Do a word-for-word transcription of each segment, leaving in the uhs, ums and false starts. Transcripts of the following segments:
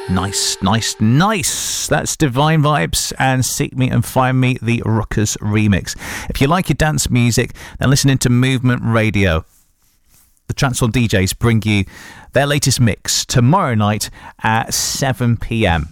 Nice, nice, nice. That's Divine Vibes and Seek Me and Find Me, the Ruckers remix. If you like your dance music, then listen into Movement Radio. The Transform D Js bring you their latest mix tomorrow night at seven p.m.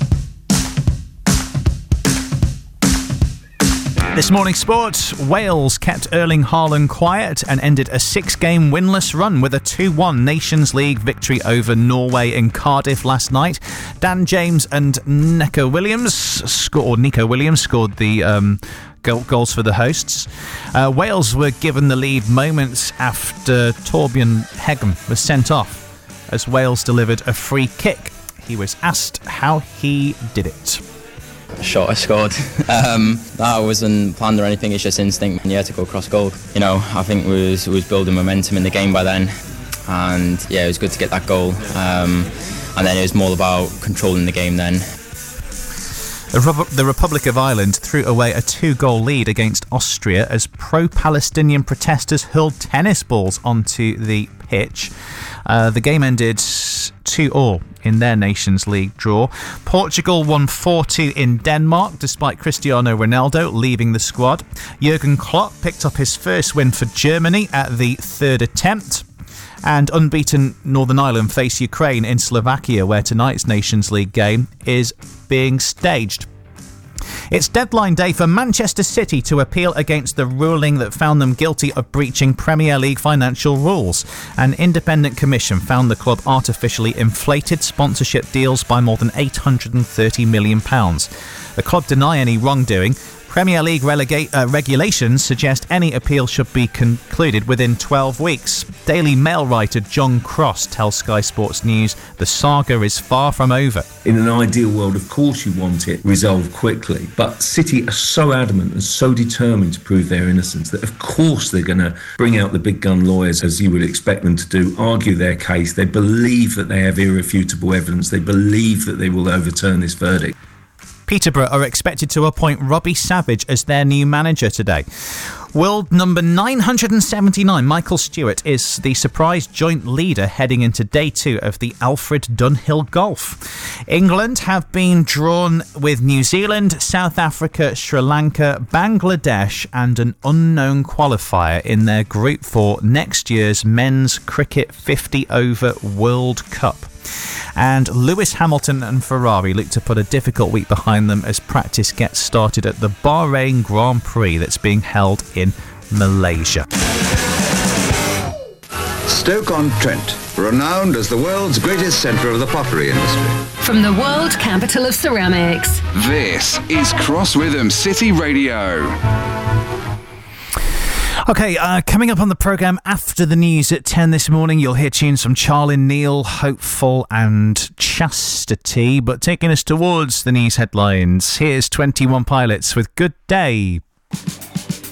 This morning's sport, Wales kept Erling Haaland quiet and ended a six-game winless run with a two one Nations League victory over Norway in Cardiff last night. Dan James and Nico Williams, scored, or Nico Williams scored the um, goals for the hosts. Uh, Wales were given the lead moments after Torbjorn Hegem was sent off as Wales delivered a free kick. He was asked how he did it. Shot I scored. um, that wasn't planned or anything, it's just instinct. Yeah, to go cross goal. You know, I think we was, we was building momentum in the game by then, and yeah, it was good to get that goal. Um, and then it was more about controlling the game then. The Republic of Ireland threw away a two-goal lead against Austria as pro-Palestinian protesters hurled tennis balls onto the pitch. Uh, the game ended two all in their Nations League draw. Portugal won four two in Denmark despite Cristiano Ronaldo leaving the squad. Jurgen Klopp picked up his first win for Germany at the third attempt. And unbeaten Northern Ireland face Ukraine in Slovakia, where tonight's Nations League game is being staged. It's deadline day for Manchester City to appeal against the ruling that found them guilty of breaching Premier League financial rules. An independent commission found the club artificially inflated sponsorship deals by more than eight hundred thirty million pounds. The club deny any wrongdoing. Premier League relegate, uh, regulations suggest any appeal should be concluded within twelve weeks. Daily Mail writer John Cross tells Sky Sports News the saga is far from over. In an ideal world, of course you want it resolved quickly, but City are so adamant and so determined to prove their innocence that of course they're going to bring out the big gun lawyers, as you would expect them to do, argue their case. They believe that they have irrefutable evidence. They believe that they will overturn this verdict. Peterborough are expected to appoint Robbie Savage as their new manager today. World number nine hundred seventy-nine, Michael Stewart, is the surprise joint leader heading into day two of the Alfred Dunhill Golf. England have been drawn with New Zealand, South Africa, Sri Lanka, Bangladesh and an unknown qualifier in their group for next year's Men's Cricket fifty over World Cup. And Lewis Hamilton and Ferrari look to put a difficult week behind them as practice gets started at the Bahrain Grand Prix that's being held in Malaysia. Stoke-on-Trent, renowned as the world's greatest centre of the pottery industry. From the world capital of ceramics. This is Cross Rhythm City Radio. OK, uh, coming up on the programme after the news at ten this morning, you'll hear tunes from Charlie Neal, Hopeful and Chastity. But taking us towards the news headlines, here's twenty-one Pilots with Good Day.